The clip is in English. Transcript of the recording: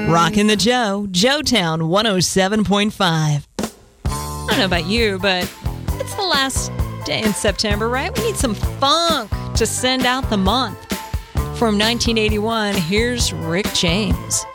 Rockin' the Joetown 107.5. I don't know about you, but it's the last day in September, right? We need some funk to send out the month. From 1981, here's Rick James.